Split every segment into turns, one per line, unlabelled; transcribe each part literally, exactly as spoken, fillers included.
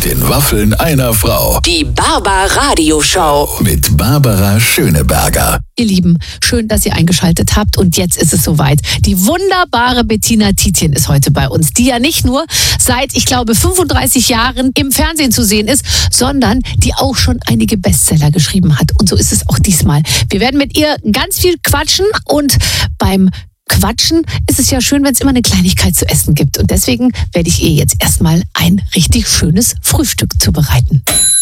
den Waffeln einer Frau.
Die Barbara-Radio-Show.
Mit Barbara Schöneberger.
Ihr Lieben, schön, dass ihr eingeschaltet habt und jetzt ist es soweit. Die wunderbare Bettina Tietjen ist heute bei uns, die ja nicht nur seit, ich glaube, fünfunddreißig Jahren im Fernsehen zu sehen ist, sondern die auch schon einige Bestseller geschrieben hat. Und so ist es auch diesmal. Wir werden mit ihr ganz viel quatschen und beim Quatschen ist es ja schön, wenn es immer eine Kleinigkeit zu essen gibt. Und deswegen werde ich ihr jetzt erstmal ein richtig schönes Frühstück zubereiten.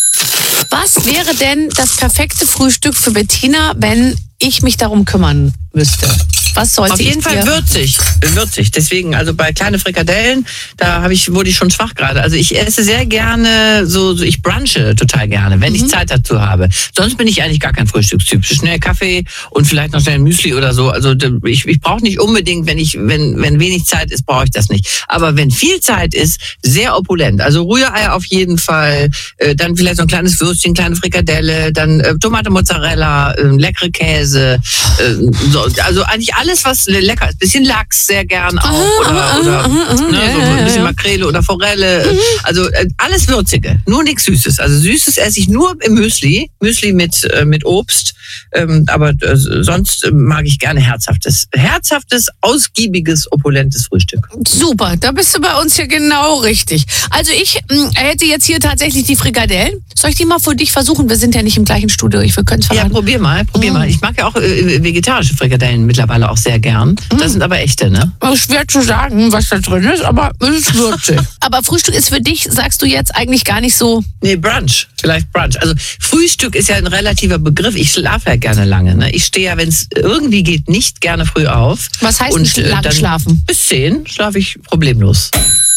Was wäre denn das perfekte Frühstück für Bettina, wenn ich mich darum kümmern müsste? Was sollte
Auf jeden
ich
Fall
dir?
würzig, würzig. Deswegen, also bei kleine Frikadellen, da habe ich, wurde ich schon schwach gerade. Also ich esse sehr gerne, so, so ich brunche total gerne, wenn
Mhm.
ich Zeit dazu habe. Sonst bin ich eigentlich gar kein Frühstückstyp. Schnell Kaffee und vielleicht noch schnell ein Müsli oder so. Also ich, ich brauche nicht unbedingt, wenn ich, wenn, wenn wenig Zeit ist, brauche ich das nicht. Aber wenn viel Zeit ist, sehr opulent. Also Rührei auf jeden Fall, äh, dann vielleicht so ein kleines Würstchen, kleine Frikadelle, dann äh, Tomate, Mozzarella, äh, leckere Käse, äh, so, also eigentlich alles, was lecker ist. Bisschen Lachs sehr gern auch.
Aha,
oder
aha,
oder
aha, aha,
ne,
ja,
so
ja,
ein bisschen
ja.
Makrele oder Forelle. Mhm. Also äh, alles Würzige. Nur nichts Süßes. Also Süßes esse ich nur im Müsli. Müsli mit, äh, mit Obst. Ähm, aber äh, sonst äh, mag ich gerne herzhaftes. Herzhaftes, ausgiebiges, opulentes Frühstück.
Super, da bist du bei uns hier genau richtig. Also ich mh, hätte jetzt hier tatsächlich die Frikadellen. Soll ich die mal für dich versuchen? Wir sind ja nicht im gleichen Studio. Ich, wir können es
Ja,
verraten.
probier mal, probier
Mm.
mal. Ich mag ja auch äh, vegetarische Frikadellen mittlerweile auch sehr gern.
Mm.
Das sind aber echte, ne?
Schwer zu sagen, was da drin ist, aber es ist würzig. Aber Frühstück ist für dich, sagst du jetzt, eigentlich gar nicht so...
Nee, Brunch. Vielleicht Brunch. Also Frühstück ist ja ein relativer Begriff. Ich schlafe ja gerne lange. Ne? Ich stehe ja, wenn es irgendwie geht, nicht gerne früh auf.
Was heißt
Und,
denn
äh,
lang
dann
schlafen?
Bis zehn schlafe ich problemlos.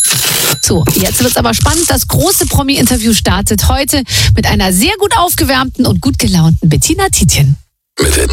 So, jetzt wird's aber spannend. Das große Promi-Interview startet heute mit einer sehr gut aufgewärmten und gut gelaunten Bettina Tietjen.
Mit den